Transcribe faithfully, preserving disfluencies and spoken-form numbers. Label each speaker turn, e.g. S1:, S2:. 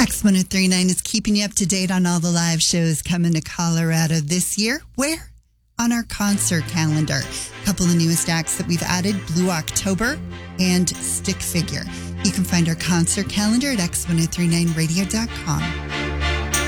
S1: X one oh three point nine is keeping you up to date on all the live shows coming to Colorado this year. Where? On our concert calendar. A couple of newest acts that we've added, Blue October and Stick Figure. You can find our concert calendar at x one oh three nine radio dot com.